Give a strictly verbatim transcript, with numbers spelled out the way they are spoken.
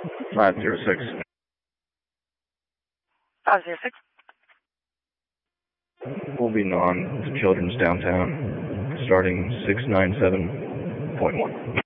five zero six. five zero six. We'll be on to Children's downtown, starting six nine seven point one.